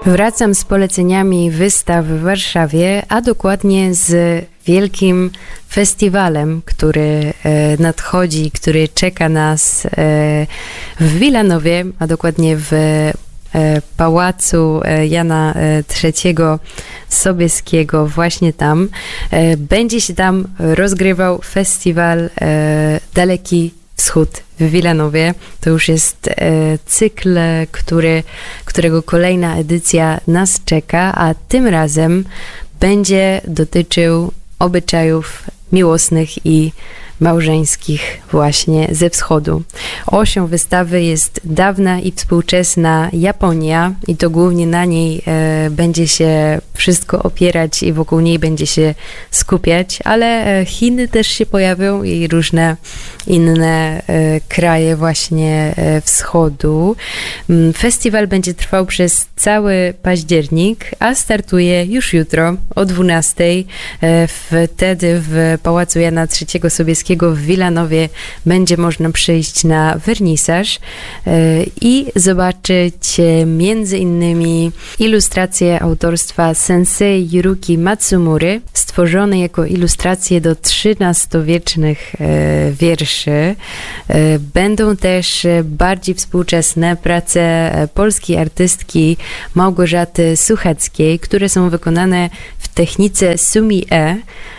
Wracam z poleceniami wystaw w Warszawie, a dokładnie z wielkim festiwalem, który nadchodzi, który czeka nas w Wilanowie, a dokładnie w Pałacu Jana III Sobieskiego, właśnie tam. Będzie się tam rozgrywał festiwal Daleki Wschód w Wilanowie. To już jest cykl, którego kolejna edycja nas czeka, a tym razem będzie dotyczył obyczajów miłosnych i małżeńskich właśnie ze wschodu. Osią wystawy jest dawna i współczesna Japonia i to głównie na niej będzie się wszystko opierać i wokół niej będzie się skupiać, ale Chiny też się pojawią i różne inne kraje właśnie wschodu. Festiwal będzie trwał przez cały październik, a startuje już jutro o 12:00. Wtedy w Pałacu Jana III Sobieskiego w Wilanowie będzie można przyjść na wernisaż i zobaczyć między innymi ilustracje autorstwa sensei Yuruki Matsumory, stworzone jako ilustracje do XIII-wiecznych wierszy. Będą też bardziej współczesne prace polskiej artystki Małgorzaty Sucheckiej, które są wykonane w technice sumi-e.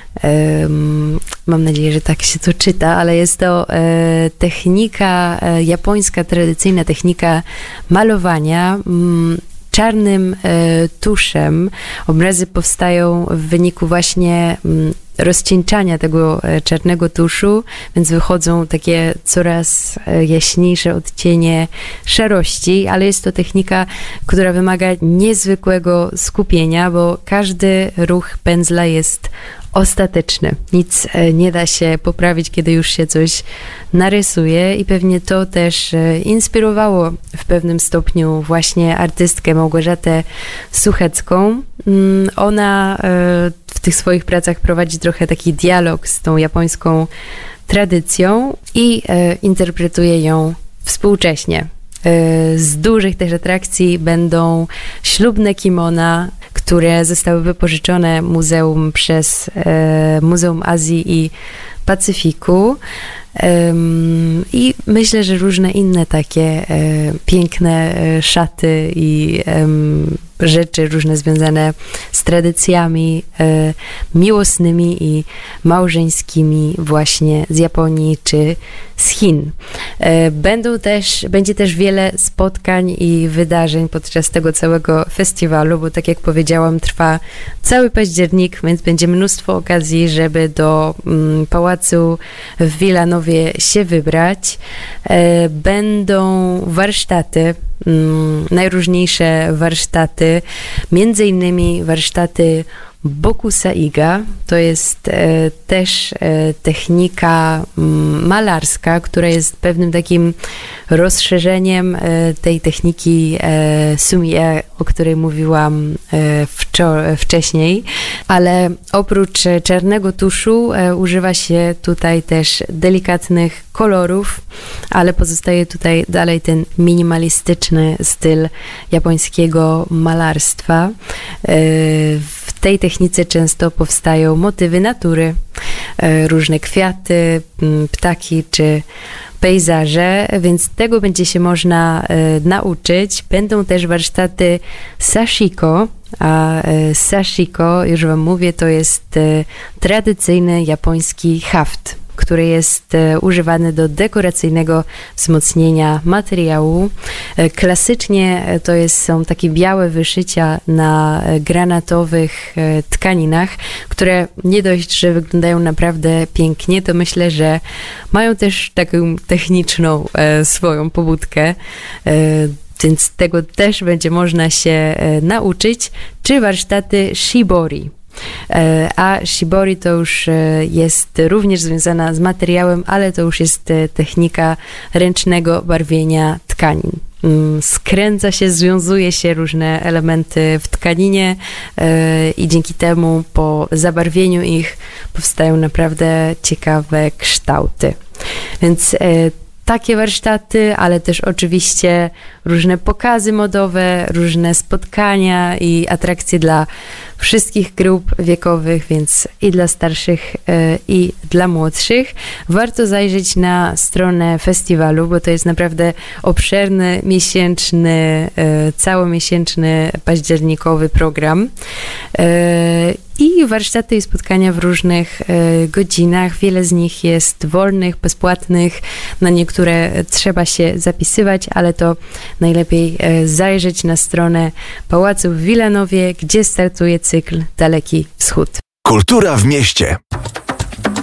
Mam nadzieję, że tak się to czyta, ale jest to technika japońska, tradycyjna technika malowania czarnym tuszem. Obrazy powstają w wyniku właśnie rozcieńczania tego czarnego tuszu, więc wychodzą takie coraz jaśniejsze odcienie szarości, ale jest to technika, która wymaga niezwykłego skupienia, bo każdy ruch pędzla jest ostateczny. Nic nie da się poprawić, kiedy już się coś narysuje i pewnie to też inspirowało w pewnym stopniu właśnie artystkę Małgorzatę Suchecką. Ona w tych swoich pracach prowadzi trochę taki dialog z tą japońską tradycją i interpretuje ją współcześnie. Z dużych też atrakcji będą ślubne kimona, które zostały wypożyczone muzeum przez Muzeum Azji i Pacyfiku. I myślę, że różne inne takie piękne szaty i rzeczy różne związane z tradycjami miłosnymi i małżeńskimi właśnie z Japonii czy z Chin. Będzie też wiele spotkań i wydarzeń podczas tego całego festiwalu, bo tak jak powiedziałam, trwa cały październik, więc będzie mnóstwo okazji, żeby do pałacu w Wilanowie się wybrać. Będą warsztaty, najróżniejsze warsztaty, między innymi warsztaty Bokusaiga. To jest też technika malarska, która jest pewnym takim rozszerzeniem tej techniki sumi-e, o której mówiłam wcześniej, ale oprócz czarnego tuszu używa się tutaj też delikatnych kolorów, ale pozostaje tutaj dalej ten minimalistyczny styl japońskiego malarstwa. W tej technice często powstają motywy natury, różne kwiaty, ptaki czy pejzaże, więc tego będzie się można nauczyć. Będą też warsztaty sashiko, a sashiko, już wam mówię, to jest tradycyjny japoński haft, który jest używany do dekoracyjnego wzmocnienia materiału. Klasycznie są takie białe wyszycia na granatowych tkaninach, które nie dość, że wyglądają naprawdę pięknie, to myślę, że mają też taką techniczną swoją pobudkę, więc tego też będzie można się nauczyć, czy warsztaty shibori. A shibori to już jest również związana z materiałem, ale to już jest technika ręcznego barwienia tkanin. Skręca się, związuje się różne elementy w tkaninie i dzięki temu po zabarwieniu ich powstają naprawdę ciekawe kształty. Więc takie warsztaty, ale też oczywiście różne pokazy modowe, różne spotkania i atrakcje dla wszystkich grup wiekowych, więc i dla starszych, i dla młodszych. Warto zajrzeć na stronę festiwalu, bo to jest naprawdę obszerny, miesięczny, całomiesięczny, październikowy program. I warsztaty i spotkania w różnych godzinach. Wiele z nich jest wolnych, bezpłatnych. Na niektóre trzeba się zapisywać, ale to najlepiej zajrzeć na stronę Pałacu w Wilanowie, gdzie startuje cykl Daleki Wschód. Kultura w mieście.